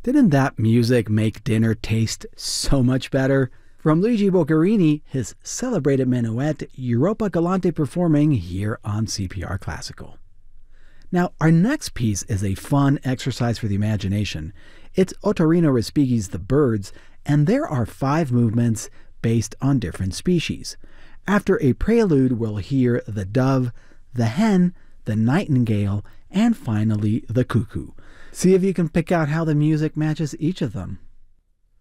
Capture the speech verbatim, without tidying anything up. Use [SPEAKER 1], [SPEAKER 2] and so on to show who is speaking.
[SPEAKER 1] Didn't that music make dinner taste so much better? From Luigi Boccherini, his celebrated minuet, Europa Galante performing here on C P R Classical. Now, our next piece is a fun exercise for the imagination. It's Ottorino Respighi's The Birds, and there are five movements based on different species. After a prelude, we'll hear the dove, the hen, the nightingale, and finally the cuckoo. See if you can pick out how the music matches each of them.